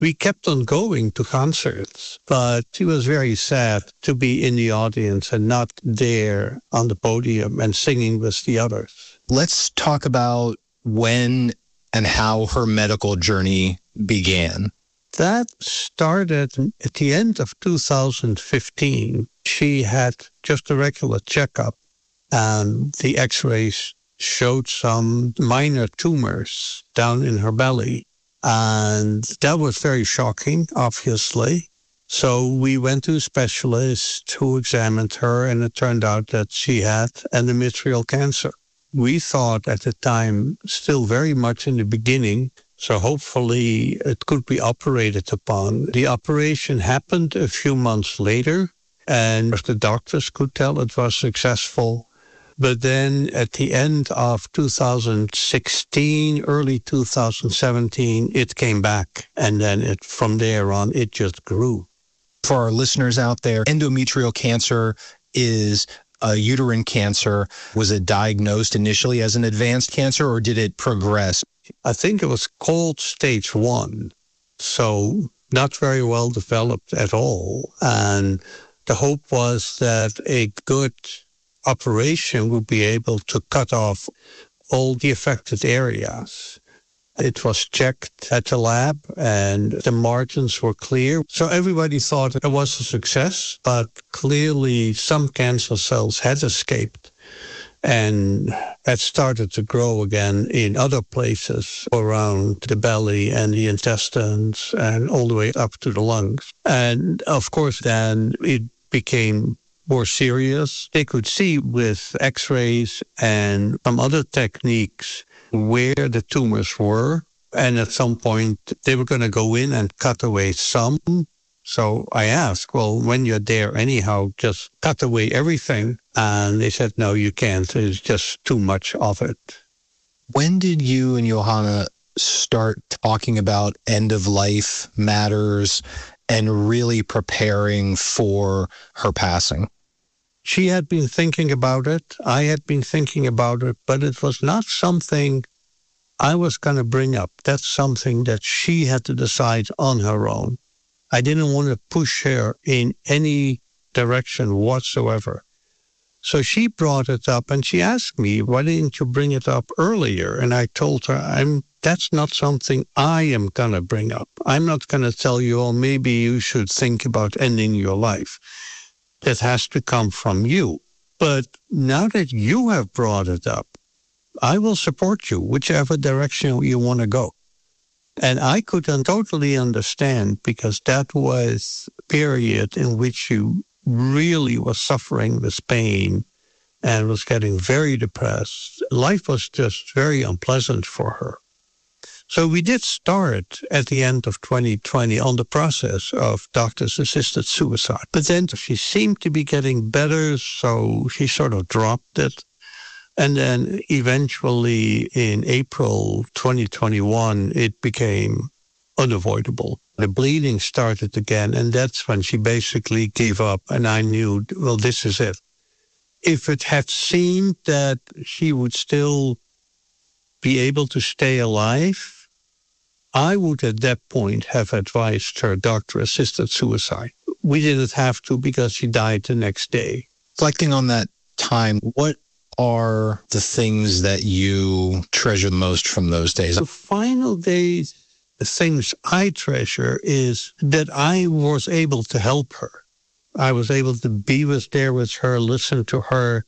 We kept on going to concerts, but she was very sad to be in the audience and not there on the podium and singing with the others. Let's talk about when and how her medical journey began. That started at the end of 2015. She had just a regular checkup, and the x-rays showed some minor tumors down in her belly. And that was very shocking, obviously. So we went to a specialist who examined her, and it turned out that she had endometrial cancer. We thought at the time, still very much in the beginning, so hopefully it could be operated upon. The operation happened a few months later, and as the doctors could tell, it was successful. But then at the end of 2016, early 2017, it came back. And then from there on, it just grew. For our listeners out there, endometrial cancer is a uterine cancer. Was it diagnosed initially as an advanced cancer, or did it progress? I think it was called stage 1. So not very well developed at all. And the hope was that a good operation would be able to cut off all the affected areas. It was checked at the lab and the margins were clear. So everybody thought it was a success, but clearly some cancer cells had escaped and had started to grow again in other places around the belly and the intestines and all the way up to the lungs. And of course, then it became more serious. They could see with x-rays and some other techniques where the tumors were. And at some point, they were going to go in and cut away some. So I asked, well, when you're there anyhow, just cut away everything. And they said, no, you can't. It's just too much of it. When did you and Johanna start talking about end-of-life matters and really preparing for her passing? She had been thinking about it. I had been thinking about it, but it was not something I was going to bring up. That's something that she had to decide on her own. I didn't want to push her in any direction whatsoever. So she brought it up and she asked me, why didn't you bring it up earlier? And I told her, that's not something I am going to bring up. I'm not going to tell you, oh, maybe you should think about ending your life. That has to come from you. But now that you have brought it up, I will support you, whichever direction you want to go. And I could totally understand, because that was a period in which you really was suffering with pain and was getting very depressed. Life was just very unpleasant for her. So we did start at the end of 2020 on the process of doctors-assisted suicide. But then she seemed to be getting better, so she sort of dropped it. And then eventually in April 2021, it became unavoidable. The bleeding started again, and that's when she basically gave up. And I knew, well, this is it. If it had seemed that she would still be able to stay alive, I would at that point have advised her doctor-assisted suicide. We didn't have to because she died the next day. Reflecting on that time, what are the things that you treasure the most from those days? The final days, the things I treasure is that I was able to help her. I was able to be there with her, listen to her.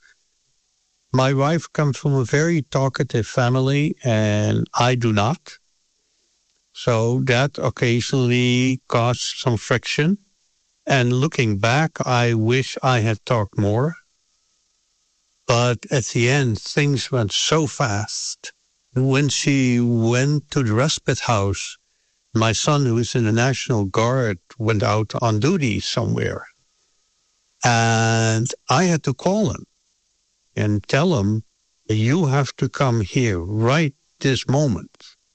My wife comes from a very talkative family, and I do not. So that occasionally caused some friction. And looking back, I wish I had talked more. But at the end, things went so fast. When she went to the respite house, my son, who is in the National Guard, went out on duty somewhere. And I had to call him and tell him, you have to come here right this moment.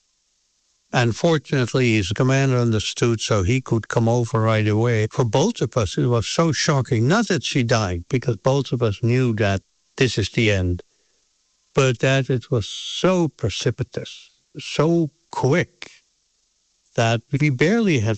And fortunately, his commander understood, so he could come over right away. For both of us, it was so shocking. Not that she died, because both of us knew that this is the end, but that it was so precipitous, so quick, that we barely had